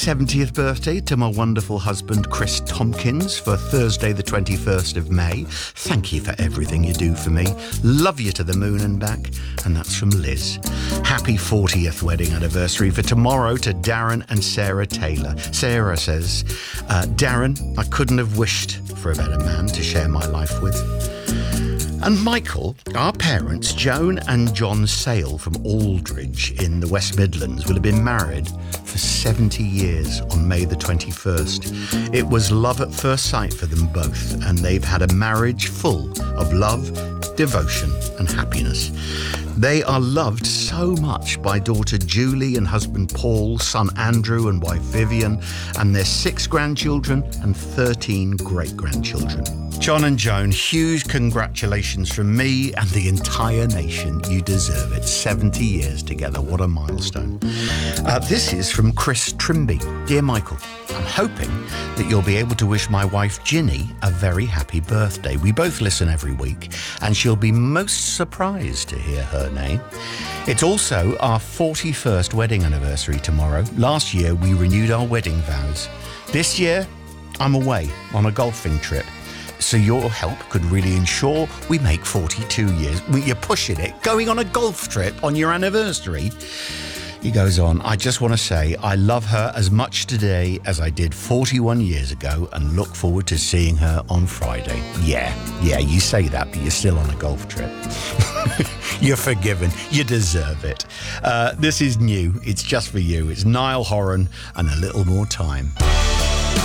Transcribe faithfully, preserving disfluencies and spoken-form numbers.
seventieth birthday to my wonderful husband, Chris Tompkins, for Thursday the twenty-first of May. Thank you for everything you do for me. Love you to the moon and back. And that's from Liz. Happy fortieth wedding anniversary for tomorrow to Darren and Sarah Taylor. Sarah says, uh, Darren, I couldn't have wished for a better man to share my life with. And Michael, our parents, Joan and John Sale from Aldridge in the West Midlands, will have been married for seventy years on May the twenty-first. It was love at first sight for them both, and they've had a marriage full of love, devotion and happiness. They are loved so much by daughter Julie and husband Paul, son Andrew and wife Vivian, and their six grandchildren and thirteen great-grandchildren. John and Joan, huge congratulations from me and the entire nation. You deserve it. seventy years together. What a milestone. Uh, this is from Chris Trimby. Dear Michael, I'm hoping that you'll be able to wish my wife Ginny a very happy birthday. We both listen every week, and she'll be most surprised to hear her name. It's also our forty-first wedding anniversary tomorrow. Last year, we renewed our wedding vows. This year, I'm away on a golfing trip. So your help could really ensure we make forty-two years. You're pushing it. Going on a golf trip on your anniversary. He goes on, I just want to say I love her as much today as I did forty-one years ago and look forward to seeing her on Friday. Yeah, yeah, you say that, but you're still on a golf trip. You're forgiven. You deserve it. Uh, this is new. It's just for you. It's Niall Horan and A Little More Time.